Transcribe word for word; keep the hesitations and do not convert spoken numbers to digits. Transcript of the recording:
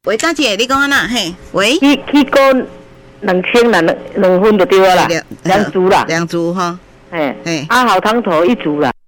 喂，大姐，你讲安那？嘿，喂， 去去过两千啦，两两分就对了啦，两株啦， 两株哈， 嘿， 嘿， 啊，好汤头一株啦。